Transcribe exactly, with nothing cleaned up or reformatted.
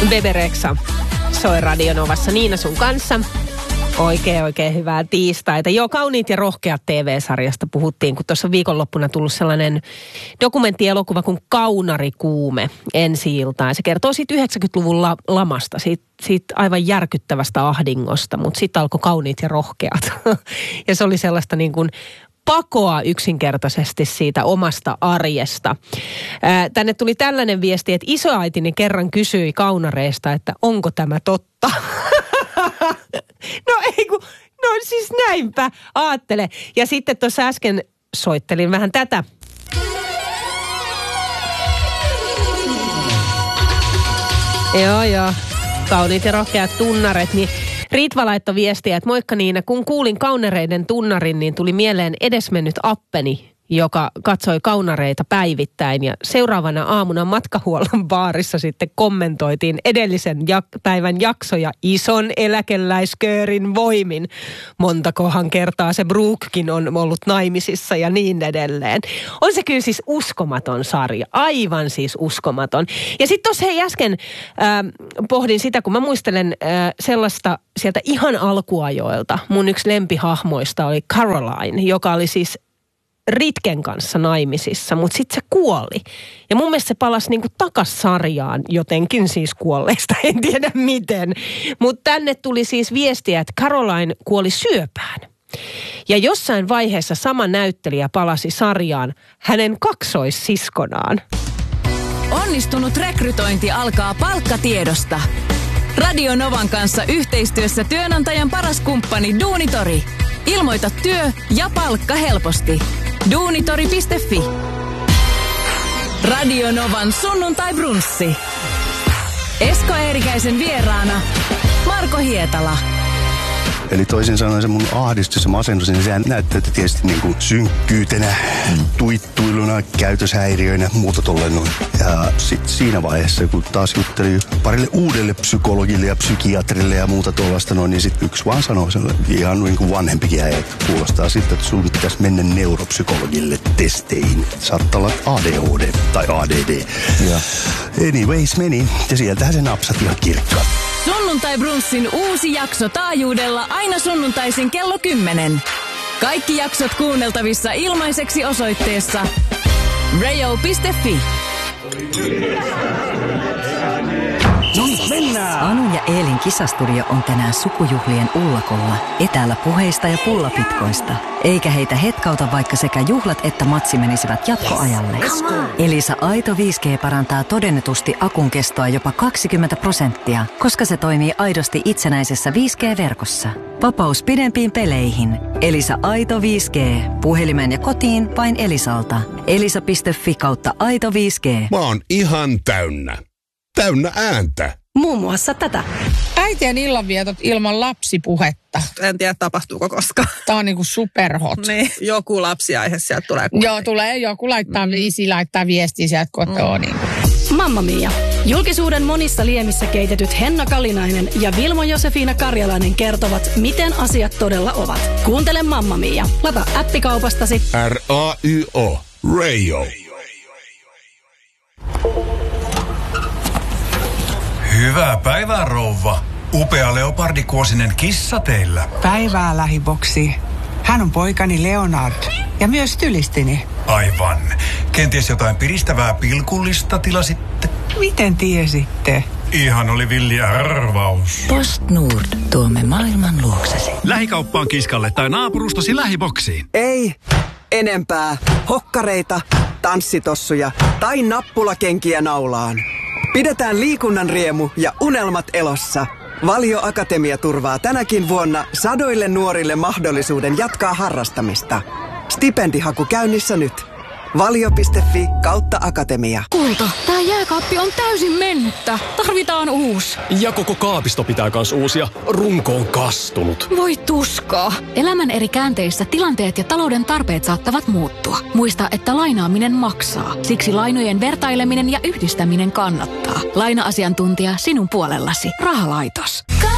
Bebe Rexha soi Radio Novassa Niina sun kanssa. Oikein, oikein hyvää tiistaita. Joo, Kauniit ja rohkeat T V-sarjasta puhuttiin, kun tuossa viikonloppuna tullut sellainen dokumenttielokuva kuin Kaunarikuume ensi-iltaan. Ja se kertoo siitä yhdeksänkymmentäluvun la- lamasta, siitä, siitä aivan järkyttävästä ahdingosta, mutta sitten alkoi Kauniit ja rohkeat. Ja se oli sellaista niin kuin pakoa yksinkertaisesti siitä omasta arjesta. Ää, tänne tuli tällainen viesti, että isoäitini kerran kysyi kaunareista, että onko tämä totta. No ei kun, no siis näinpä, aattele. Ja sitten tuossa äsken soittelin vähän tätä. Joo joo, Kauniit ja rohkeat tunnaret, niin Ritva laittoi viestiä, että moikka Niina, kun kuulin kaunareiden tunnarin, niin tuli mieleen edesmennyt appeni, joka katsoi kaunareita päivittäin. Ja seuraavana aamuna matkahuollon baarissa sitten kommentoitiin edellisen jak- päivän jaksoja ison eläkeläisköörin voimin. Montakohan kertaa se Brookekin on ollut naimisissa ja niin edelleen. On se kyllä siis uskomaton sarja, aivan siis uskomaton. Ja sitten tuossa hei äsken äh, pohdin sitä, kun mä muistelen äh, sellaista sieltä ihan alkuajoilta. Mun yksi lempihahmoista oli Caroline, joka oli siis Ritken kanssa naimisissa, mutta sitten se kuoli. Ja mun mielestä se palasi niinku takas sarjaan, jotenkin siis kuolleista, en tiedä miten. Mutta tänne tuli siis viestiä, että Caroline kuoli syöpään. Ja jossain vaiheessa sama näyttelijä palasi sarjaan hänen kaksoissiskonaan. Onnistunut rekrytointi alkaa palkkatiedosta. Radio Novan kanssa yhteistyössä työnantajan paras kumppani Duunitori. Ilmoita työ ja palkka helposti. duunitori piste fi. Radio Novan sunnuntai brunssi. Esko Eerikäisen vieraana Marko Hietala. Eli toisin sanoen se mun ahdistus ja masennus, niin sehän näyttäytyi tietysti niin kuin synkkyytenä, tuittuiluna, käytöshäiriöinä, muuta tolleen noin. Ja sitten siinä vaiheessa, kun taas juttelin parille uudelle psykologille ja psykiatrille ja muuta tuollaista noin, niin sitten yksi vaan sanoi ihan niin kuin vanhempikin äijä, että kuulostaa siltä, että sun pitäisi mennä neuropsykologille testeihin. Saattaa olla A D H D tai A D D. Ja anyways meni, ja sieltähän se napsat ihan kirkkaan. Sunnuntai brunssin uusi jakso taajuudella aina sunnuntaisin kello kymmenen. Kaikki jaksot kuunneltavissa ilmaiseksi osoitteessa radio piste fi. No niin, mennään! Anu ja Eelin kisastudio on tänään sukujuhlien ullakolla, etäällä puheista ja pullapitkoista. Eikä heitä hetkauta, vaikka sekä juhlat että matsi menisivät jatkoajalle. Elisa Aito viisi G parantaa todennetusti akun kestoa jopa kaksikymmentä prosenttia, koska se toimii aidosti itsenäisessä viisi G-verkossa. Vapaus pidempiin peleihin. Elisa Aito viisi G. Puhelimeen ja kotiin vain Elisalta. elisa piste fi kautta Aito viisi G. Mä oon ihan täynnä. Täynnä ääntä. Muun muassa tätä. Äitien illanvietot ilman lapsipuhetta. En tiedä, tapahtuuko koskaan. Tää on niinku superhot. Niin, joku lapsiaihe sieltä tulee. Joo, tulee joku laittaa, mm. isi laittaa viestiä sieltä kotoa. Mm. Niin. Mamma Mia. Julkisuuden monissa liemissä keitetyt Henna Kalinainen ja Vilmo Josefina Karjalainen kertovat, miten asiat todella ovat. Kuuntele Mamma Mia. Lataa appikaupastasi. R A Y O. Radio. Hyvää päivää, rouva. Upea leopardikuosinen kissa teillä. Päivää, lähiboksi. Hän on poikani Leonard ja myös tylistini. Aivan. Kenties jotain piristävää pilkullista tilasitte? Miten tiesitte? Ihan oli villi arvaus. Post Nord. Tuomme maailman luoksesi. Lähikauppaan kiskalle tai naapurustasi lähiboksiin. Ei enempää hokkareita, tanssitossuja tai nappulakenkiä naulaan. Pidetään liikunnan riemu ja unelmat elossa. Valio Akatemia turvaa tänäkin vuonna sadoille nuorille mahdollisuuden jatkaa harrastamista. Stipendihaku käynnissä nyt. valio piste fi kautta akatemia. Kulta, tää jääkaappi on täysin mennyttä. Tarvitaan uusi. Ja koko kaapisto pitää kans uusia. Runko on kastunut. Voi tuskaa. Elämän eri käänteissä tilanteet ja talouden tarpeet saattavat muuttua. Muista, että lainaaminen maksaa. Siksi lainojen vertaileminen ja yhdistäminen kannattaa. Laina-asiantuntija sinun puolellasi. Rahalaitos.